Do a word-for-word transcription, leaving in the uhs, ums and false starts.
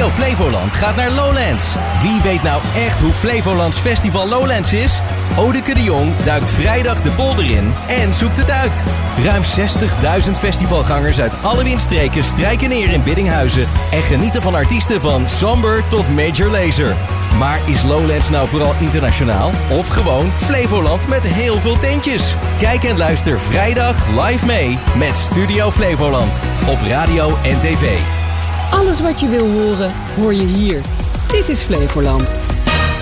Studio Flevoland gaat naar Lowlands. Wie weet nou echt hoe Flevolands Festival Lowlands is? Odeke de Jong duikt vrijdag de polder in en zoekt het uit. Ruim zestigduizend festivalgangers uit alle windstreken strijken neer in Biddinghuizen en genieten van artiesten van Somber tot Major Lazer. Maar is Lowlands nou vooral internationaal of gewoon Flevoland met heel veel tentjes? Kijk en luister vrijdag live mee met Studio Flevoland op radio en tv. Alles wat je wil horen, hoor je hier. Dit is Flevoland.